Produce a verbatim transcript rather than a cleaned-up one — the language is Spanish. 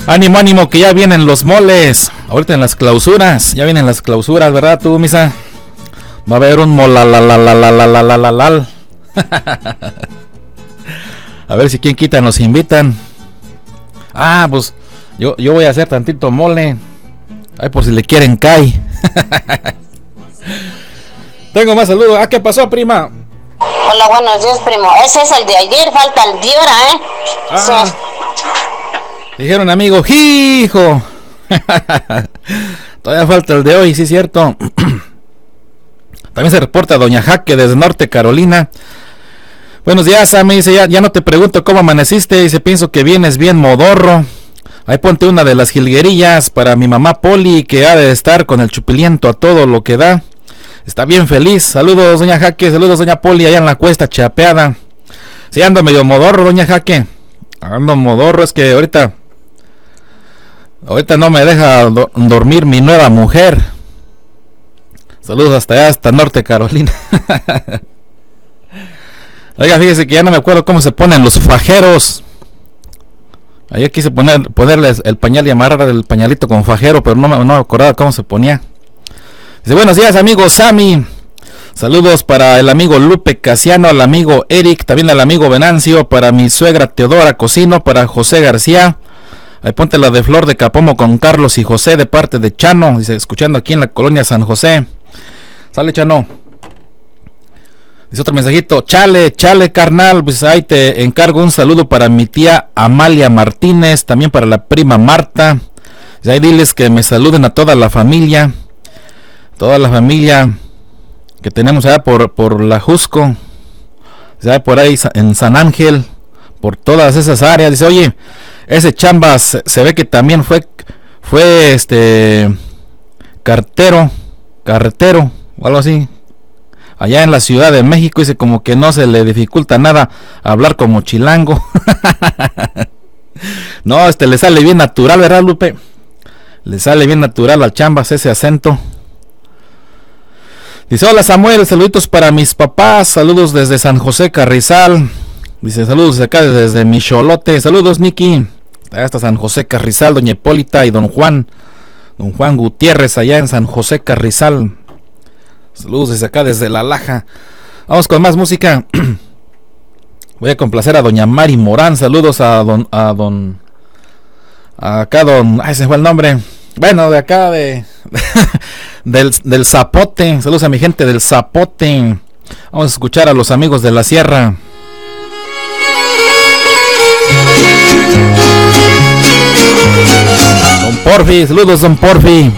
Ánimo, ánimo, que ya vienen los moles. Ahorita en las clausuras, ya vienen las clausuras, ¿verdad tú, Misa? Va a haber un molalalalalalalal. A ver si quien quita nos invitan. Ah, pues yo, yo voy a hacer tantito mole. Ay, por si le quieren cae. Tengo más saludos. Ah, ¿qué pasó, prima? Hola, buenos días, primo. Ese es el de ayer, falta el de ahora, ¿eh? Ah, Sí. dijeron, amigo, hijo. Todavía falta el de hoy, sí, cierto. También se reporta Doña Jaque desde Norte Carolina. Buenos días, Sammy. Dice, ya, ya no te pregunto cómo amaneciste. Dice, pienso que vienes bien modorro. Ahí ponte una de las jilguerillas para mi mamá Poli, que ha de estar con el chupiliento a todo lo que da. Está bien feliz. Saludos, Doña Jaque. Saludos, Doña Poli, allá en la cuesta chapeada. Sí, ando medio modorro, Doña Jaque. Ando modorro, es que ahorita... Ahorita no me deja do- dormir mi nueva mujer. Saludos hasta allá, hasta Norte Carolina. Oiga, fíjese que ya no me acuerdo cómo se ponen los fajeros. Ayer quise poner, ponerles el pañal y amarrar el pañalito con fajero, pero no me, no me acordaba cómo se ponía. Dice, buenos días, amigo Sammy. Saludos para el amigo Lupe Casiano, al amigo Eric, también al amigo Venancio, para mi suegra Teodora Cocino, para José García. Ahí ponte la de Flor de Capomo con Carlos y José de parte de Chano. Dice, escuchando aquí en la colonia San José. Sale, Chano. Dice otro mensajito, chale, chale, carnal. Pues ahí te encargo un saludo para mi tía Amalia Martínez, también para la prima Marta. Dice, ahí diles que me saluden a toda la familia. Toda la familia que tenemos allá por, por la Jusco. Dice, ahí por ahí en San Ángel, por todas esas áreas. Dice, oye, ese Chamba se, se ve que también fue, fue este, cartero, carretero, o algo así, allá en la Ciudad de México. Dice, como que no se le dificulta nada hablar como chilango. No, este le sale bien natural, ¿verdad, Lupe? Le sale bien natural al Chambas ese acento. Dice, hola Samuel, saluditos para mis papás, saludos desde San José Carrizal. Dice, saludos acá desde Micholote, saludos Niki. Hasta San José Carrizal, doña Hipólita y don Juan, don Juan Gutiérrez allá en San José Carrizal. Saludos desde acá, desde La Laja. Vamos con más música. Voy a complacer a doña Mari Morán. Saludos a don, a don, a acá don, ay, se fue el nombre. Bueno, de acá de, del, del Zapote. Saludos a mi gente del Zapote. Vamos a escuchar a los amigos de la Sierra. Don Porfi, saludos don Porfi.